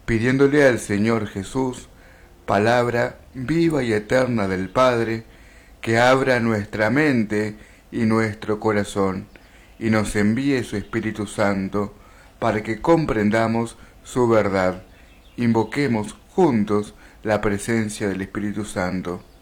pidiéndole al Señor Jesús, palabra viva y eterna del Padre, que abra nuestra mente y nuestro corazón, y nos envíe su Espíritu Santo, para que comprendamos su verdad. Invoquemos juntos la presencia del Espíritu Santo.